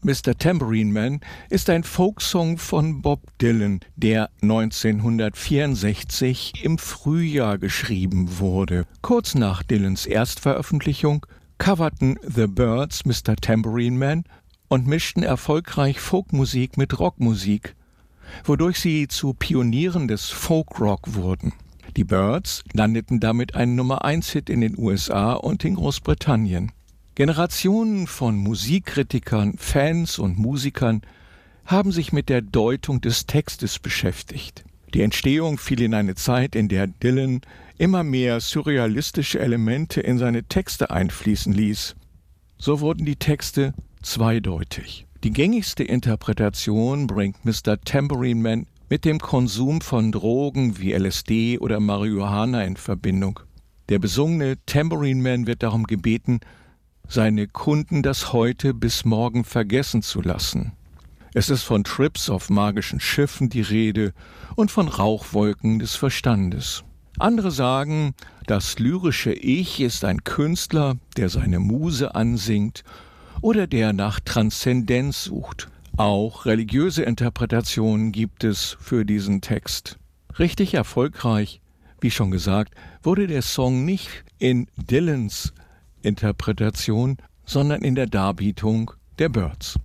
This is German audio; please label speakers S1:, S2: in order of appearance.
S1: Mr. Tambourine Man ist ein Folksong von Bob Dylan, der 1964 im Frühjahr geschrieben wurde. Kurz nach Dylans Erstveröffentlichung coverten The Byrds Mr. Tambourine Man und mischten erfolgreich Folkmusik mit Rockmusik, wodurch sie zu Pionieren des Folkrock wurden. Die Byrds landeten damit einen Nummer-1-Hit in den USA und in Großbritannien. Generationen von Musikkritikern, Fans und Musikern haben sich mit der Deutung des Textes beschäftigt. Die Entstehung fiel in eine Zeit, in der Dylan immer mehr surrealistische Elemente in seine Texte einfließen ließ. So wurden die Texte zweideutig. Die gängigste Interpretation bringt Mr. Tambourine Man mit dem Konsum von Drogen wie LSD oder Marihuana in Verbindung. Der besungene Tambourine Man wird darum gebeten, seine Kunden das heute bis morgen vergessen zu lassen. Es ist von Trips auf magischen Schiffen die Rede und von Rauchwolken des Verstandes. Andere sagen, das lyrische Ich ist ein Künstler, der seine Muse ansingt oder der nach Transzendenz sucht. Auch religiöse Interpretationen gibt es für diesen Text. Richtig erfolgreich, wie schon gesagt, wurde der Song nicht in Dylans Interpretation, sondern in der Darbietung der Byrds.